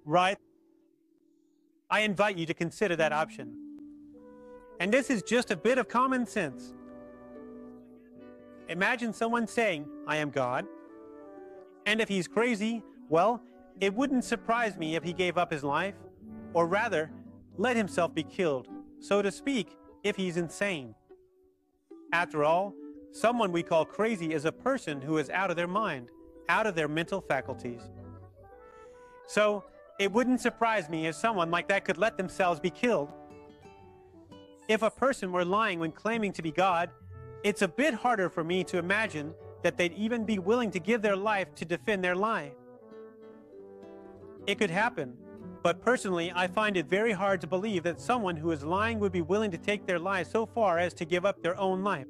right? I invite you to consider that option. And this is just a bit of common sense. Imagine someone saying, I am God. And if he's crazy, well, it wouldn't surprise me if he gave up his life, or rather, let himself be killed, so to speak, if he's insane. After all, someone we call crazy is a person who is out of their mind, out of their mental faculties. So, it wouldn't surprise me if someone like that could let themselves be killed. If a person were lying when claiming to be God, it's a bit harder for me to imagine that they'd even be willing to give their life to defend their lie. It could happen, but personally, I find it very hard to believe that someone who is lying would be willing to take their lie so far as to give up their own life.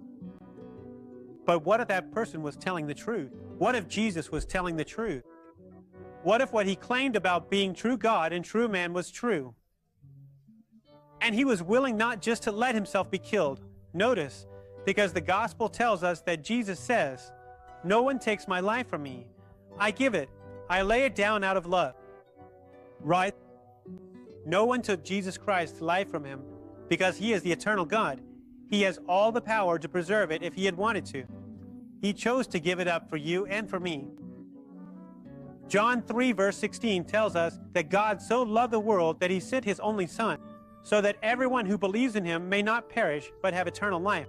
But what if that person was telling the truth? What if Jesus was telling the truth? What if what he claimed about being true God and true man was true? And he was willing not just to let himself be killed. Notice, because the gospel tells us that Jesus says, "No one takes my life from me. I give it. I lay it down out of love." Right? No one took Jesus Christ's life from him because he is the eternal God. He has all the power to preserve it if he had wanted to. He chose to give it up for you and for me. John 3 verse 16 tells us that God so loved the world that he sent his only Son, so that everyone who believes in him may not perish but have eternal life.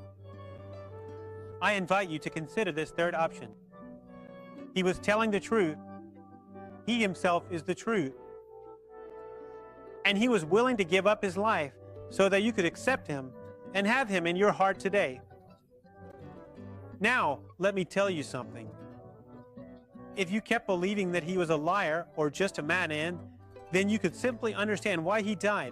I invite you to consider this third option. He was telling the truth. He himself is the truth. And he was willing to give up his life so that you could accept him and have him in your heart today. Now, let me tell you something. If you kept believing that he was a liar or just a madman, then you could simply understand why he died.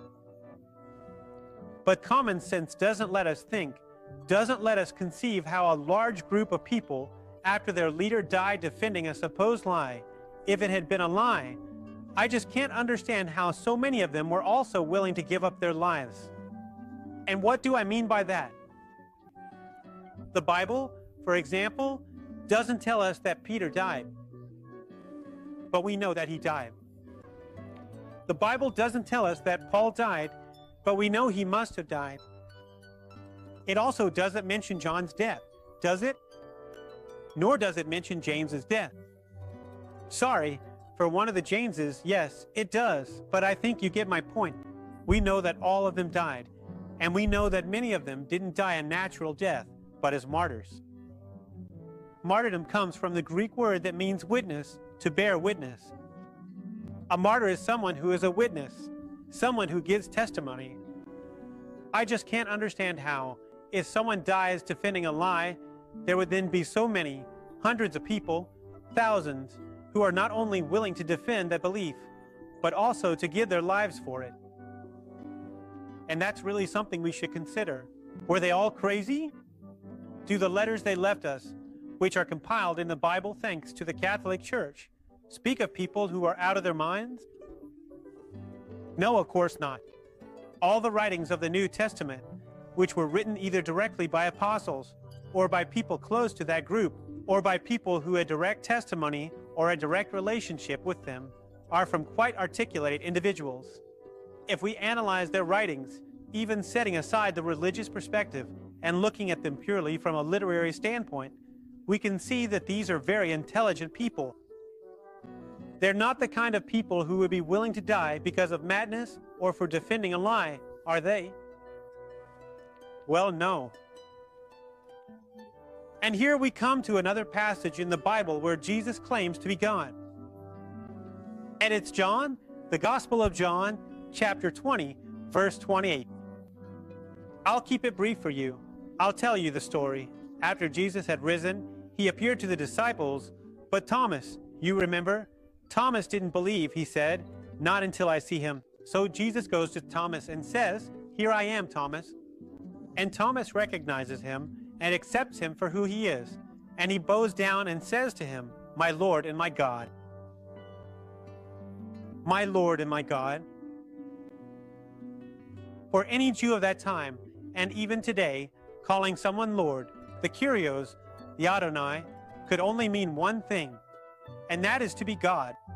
But common sense doesn't let us think, doesn't let us conceive how a large group of people, after their leader died defending a supposed lie, if it had been a lie, I just can't understand how so many of them were also willing to give up their lives. And what do I mean by that? The Bible, for example, doesn't tell us that Peter died, but we know that he died. The Bible doesn't tell us that Paul died, but we know he must have died. It also doesn't mention John's death, does it? Nor does it mention James's death. Sorry, for one of the Jameses, yes, it does, but I think you get my point. We know that all of them died, and we know that many of them didn't die a natural death, but as martyrs. Martyrdom comes from the Greek word that means witness, to bear witness. A martyr is someone who is a witness, someone who gives testimony. I just can't understand how, if someone dies defending a lie, there would then be so many, hundreds of people, thousands, who are not only willing to defend that belief, but also to give their lives for it. And that's really something we should consider. Were they all crazy? Do the letters they left us, which are compiled in the Bible thanks to the Catholic Church, speak of people who are out of their minds? No, of course not. All the writings of the New Testament, which were written either directly by apostles, or by people close to that group, or by people who had direct testimony or a direct relationship with them, are from quite articulate individuals. If we analyze their writings, even setting aside the religious perspective and looking at them purely from a literary standpoint, we can see that these are very intelligent people. They're not the kind of people who would be willing to die because of madness or for defending a lie, are they? Well, no. And here we come to another passage in the Bible where Jesus claims to be God. And it's John, the Gospel of John, chapter 20, verse 28. I'll keep it brief for you. I'll tell you the story. After Jesus had risen, he appeared to the disciples, but Thomas, you remember? Thomas didn't believe, he said, "Not until I see him." So Jesus goes to Thomas and says, "Here I am, Thomas." And Thomas recognizes him and accepts him for who he is. And he bows down and says to him, "My Lord and my God." My Lord and my God. For any Jew of that time, and even today, calling someone Lord, the Kyrios, the Adonai, could only mean one thing, and that is to be God.